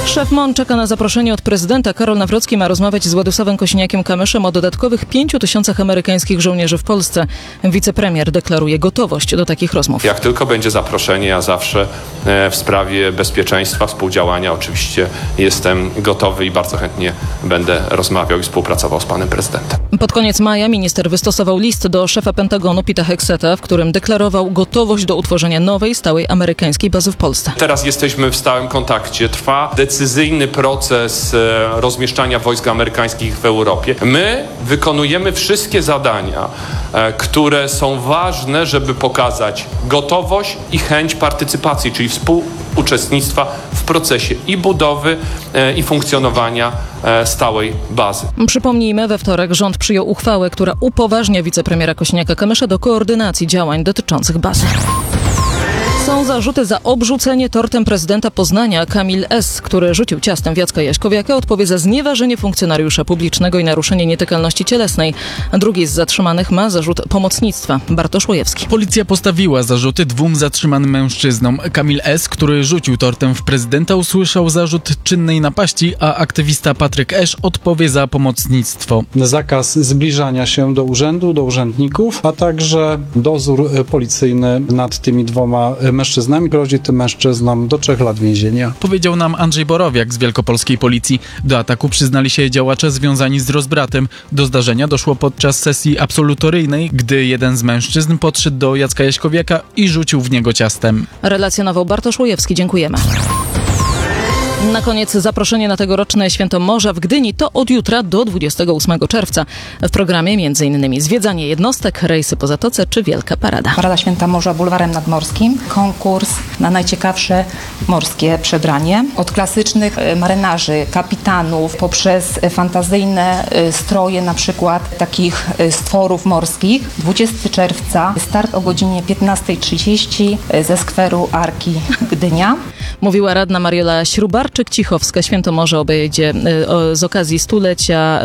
Szef MON czeka na zaproszenie od prezydenta. Karol Nawrocki ma rozmawiać z Władysławem Kosiniakiem-Kamyszem o dodatkowych 5 000 amerykańskich żołnierzy w Polsce. Wicepremier deklaruje gotowość do takich rozmów. Jak tylko będzie zaproszenie, ja zawsze w sprawie bezpieczeństwa, współdziałania oczywiście jestem gotowy i bardzo chętnie będę rozmawiał i współpracował z panem prezydentem. Pod koniec maja minister wystosował list do szefa Pentagonu Peta Hexeta, w którym deklarował gotowość do utworzenia nowej, stałej amerykańskiej bazy w Polsce. Teraz jesteśmy w stałym kontakcie. Trwa decyzyjny proces rozmieszczania wojsk amerykańskich w Europie. My wykonujemy wszystkie zadania, które są ważne, żeby pokazać gotowość i chęć partycypacji, czyli współuczestnictwa w procesie i budowy, i funkcjonowania stałej bazy. Przypomnijmy, we wtorek rząd przyjął uchwałę, która upoważnia wicepremiera Kosiniaka-Kamysza do koordynacji działań dotyczących bazy. Są zarzuty za obrzucenie tortem prezydenta Poznania. Kamil S., który rzucił ciastem w Jacka Jaśkowiaka, odpowie za znieważenie funkcjonariusza publicznego i naruszenie nietykalności cielesnej. Drugi z zatrzymanych ma zarzut pomocnictwa. Bartosz Łojewski. Policja postawiła zarzuty 2 zatrzymanym mężczyznom. Kamil S., który rzucił tortem w prezydenta, usłyszał zarzut czynnej napaści, a aktywista Patryk Esz odpowie za pomocnictwo. Zakaz zbliżania się do urzędu, do urzędników, a także dozór policyjny nad tymi 2 mężczyznami. Grozi tym mężczyznom do 3 lat więzienia. Powiedział nam Andrzej Borowiak z wielkopolskiej policji. Do ataku przyznali się działacze związani z rozbratem. Do zdarzenia doszło podczas sesji absolutoryjnej, gdy jeden z mężczyzn podszedł do Jacka Jaśkowiaka i rzucił w niego ciastem. Relacjonował Bartosz Łojewski. Dziękujemy. Na koniec zaproszenie na tegoroczne Święto Morza w Gdyni to od jutra do 28 czerwca. W programie m.in. zwiedzanie jednostek, rejsy po zatoce czy wielka parada. Parada Święta Morza bulwarem nadmorskim, konkurs na najciekawsze morskie przebranie. Od klasycznych marynarzy, kapitanów, poprzez fantazyjne stroje na przykład takich stworów morskich. 20 czerwca start o godzinie 15:30 ze skweru Arki Gdynia. Mówiła radna Mariola Śrubarczyk-Cichowska. Święto Morza obejmie z okazji stulecia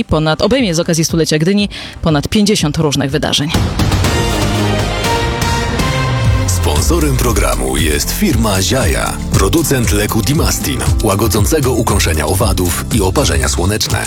Gdyni ponad 50 różnych wydarzeń. Sponsorem programu jest firma Ziaja, producent leku Dimastin, łagodzącego ukąszenia owadów i oparzenia słoneczne.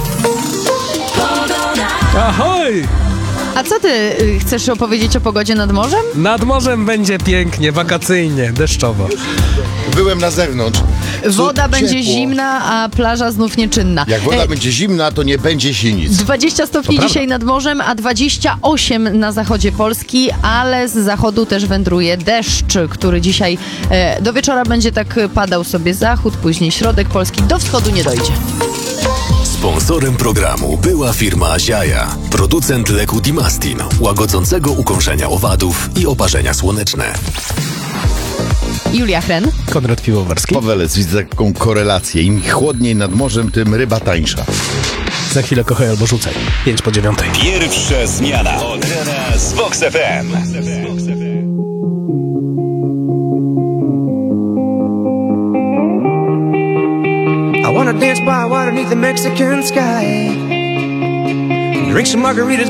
Ahoj! A co ty chcesz opowiedzieć o pogodzie nad morzem? Nad morzem będzie pięknie, wakacyjnie, deszczowo. Byłem na zewnątrz. Woda będzie ciepło. zimna, a plaża znów nieczynna. Jak woda będzie zimna, to nie będzie się nic. 20 stopni dzisiaj nad morzem, a 28 na zachodzie Polski, ale z zachodu też wędruje deszcz, który dzisiaj do wieczora będzie tak padał sobie zachód, później środek Polski, do wschodu nie dojdzie. Sponsorem programu była firma Ziaja, producent leku Dimastin, łagodzącego ukąszenia owadów i oparzenia słoneczne. Julia Chren. Konrad Piwowarski. Pawelec, widzę taką korelację. Im chłodniej nad morzem, tym ryba tańsza. Za chwilę kochaj albo rzucaj. 5:09. Pierwsza zmiana. Od rana z Vox FM. I wanna dance by water beneath the Mexican sky. Drink some margaritas.